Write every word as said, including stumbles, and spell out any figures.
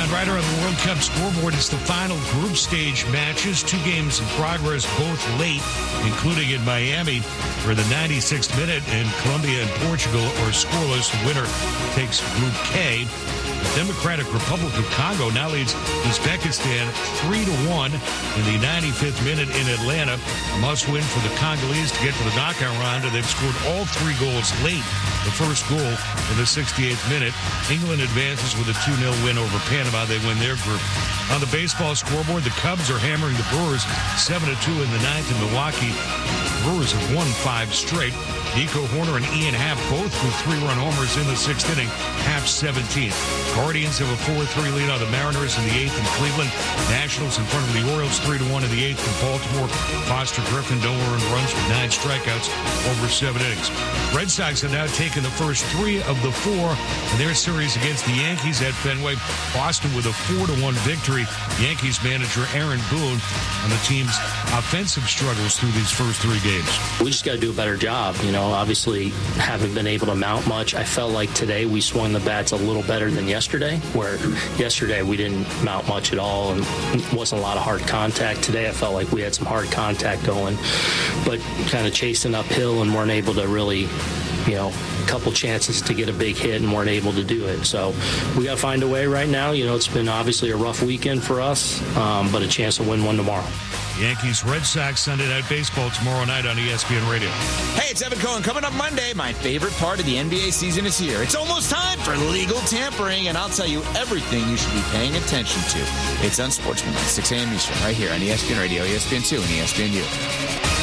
John Ryder on the World Cup scoreboard. It's the final group stage matches. Two games in progress, both late, including in Miami, where the ninety-sixth minute, and Colombia and Portugal are scoreless. The winner takes Group K. The Democratic Republic of Congo now leads Uzbekistan three to one in the ninety-fifth minute in Atlanta. A must-win for the Congolese to get to the knockout round, and they've scored all three goals late. The first goal in the sixty-eighth minute. England advances with a two nil win over Panama. They win their group. On the baseball scoreboard, the Cubs are hammering the Brewers seven to two in the ninth in Milwaukee. The Brewers have won five straight. Nico Horner and Ian Happ both with three-run homers in the sixth inning. Happ seventeenth. Guardians have a four three lead on the Mariners in the eighth in Cleveland. Nationals in front of the Orioles three to one in the eighth in Baltimore. Foster Griffin don't earn runs with nine strikeouts over seven innings. Red Sox have now taken the first three of the four in their series against the Yankees at Fenway. Boston with a four to one victory. Yankees manager Aaron Boone on the team's offensive struggles through these first three games. We just got to do a better job. You know, obviously haven't been able to mount much. I felt like today we swung the bats a little better than yesterday, where yesterday we didn't mount much at all and wasn't a lot of hard contact. Today I felt like we had some hard contact going, but kind of chasing uphill and weren't able to really, you know, a couple chances to get a big hit and weren't able to do it. So we got to find a way right now. You know, it's been obviously a rough weekend for us, um, but a chance to win one tomorrow. Yankees, Red Sox, Sunday Night Baseball tomorrow night on E S P N Radio. Hey, it's Evan Cohen. Coming up Monday, my favorite part of the N B A season is here. It's almost time for legal tampering, and I'll tell you everything you should be paying attention to. It's Unsportsmanlike, six a.m. Eastern, right here on E S P N Radio, E S P N two, and E S P N U.